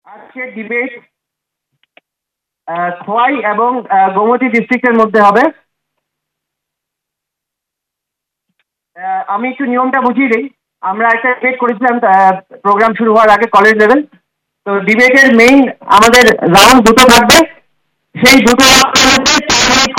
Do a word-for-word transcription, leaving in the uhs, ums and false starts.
আজকে ডিবেট খোয়াই এবং গোমতী ডিস্ট্রিক্টের মধ্যে হবে। আমি একটু নিয়মটা বুঝিয়ে দিই। আমরা একটা ডিবেট করেছিলাম প্রোগ্রাম শুরু হওয়ার আগে কলেজ লেভেল। তো ডিবেটের মেইন আমাদের রাউন্ড দুটো থাকবে, সেই দুটো রাউন্ডের মধ্যে চার মিনিট